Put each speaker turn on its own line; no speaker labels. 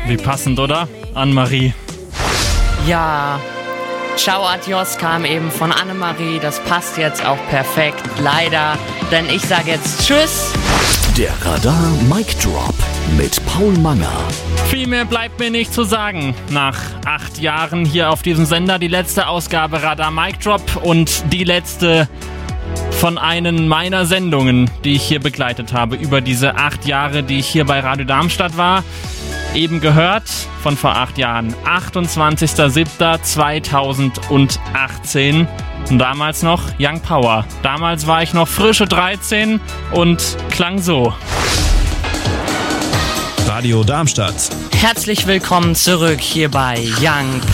Wie passend, oder? Annemarie.
Ja, Ciao Adios kam eben von Annemarie. Das passt jetzt auch perfekt, leider. Denn ich sage jetzt Tschüss.
Der Radar Mic Drop mit Paul Manger.
Viel mehr bleibt mir nicht zu sagen. Nach 8 Jahren hier auf diesem Sender die letzte Ausgabe Radar Mic Drop und die letzte von einen meiner Sendungen, die ich hier begleitet habe, über diese 8 Jahre, die ich hier bei Radio Darmstadt war. Eben gehört von vor 8 Jahren, 28.07.2018. Und damals noch Young Power. Damals war ich noch frische 13 und klang so.
Radio Darmstadt.
Herzlich willkommen zurück hier bei Young